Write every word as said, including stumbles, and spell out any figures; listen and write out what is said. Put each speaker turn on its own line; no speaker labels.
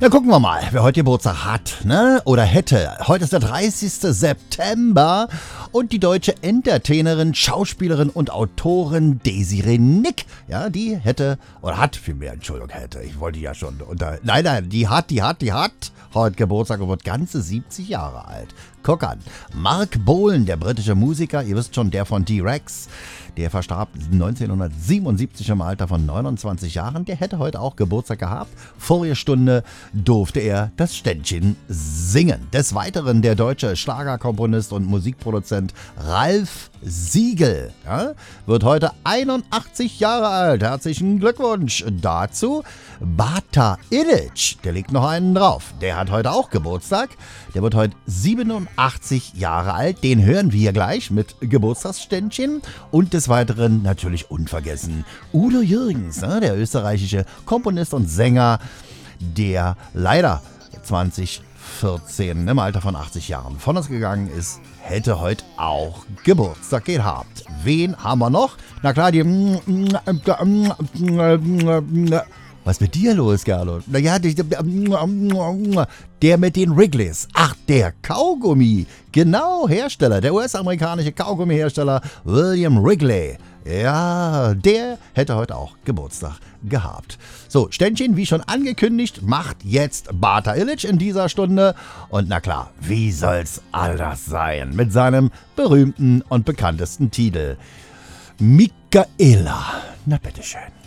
Na, gucken wir mal, wer heute Geburtstag hat, ne? Oder hätte. Heute ist der dreißigste September und die deutsche Entertainerin, Schauspielerin und Autorin Desiree Nick, ja, die hätte, oder hat vielmehr, Entschuldigung, hätte, ich wollte ja schon unter, nein, nein, die hat, die hat, die hat heute Geburtstag und wird ganze siebzig Jahre alt. Guck an, Mark Bolan, der britische Musiker, ihr wisst schon, der von T-Rex, der verstarb neunzehnhundertsiebenundsiebzig im Alter von neunundzwanzig Jahren. Der hätte heute auch Geburtstag gehabt. Vorige Stunde durfte er das Ständchen singen. Des Weiteren der deutsche Schlagerkomponist und Musikproduzent Ralf Siegel, ja, wird heute einundachtzig Jahre alt. Herzlichen Glückwunsch dazu. Bata Illich, der legt noch einen drauf. Der hat heute auch Geburtstag. Der wird heute siebenundachtzig Jahre alt. Den hören wir gleich mit Geburtstagsständchen. Und des Weiteren natürlich unvergessen Udo Jürgens, ne, der österreichische Komponist und Sänger, der leider zwanzig vierzehn im Alter von achtzig Jahren von uns gegangen ist, hätte heute auch Geburtstag gehabt. Wen haben wir noch? Na klar, die... Was ist mit dir los, Gernot? Naja, der mit den Wrigley's. Ach, der Kaugummi. Genau, Hersteller, der U S-amerikanische Kaugummi-Hersteller William Wrigley. Ja, der hätte heute auch Geburtstag gehabt. So, Ständchen, wie schon angekündigt, macht jetzt Bata Illich in dieser Stunde. Und na klar, wie soll's anders sein? Mit seinem berühmten und bekanntesten Titel. Michaela. Na bitteschön.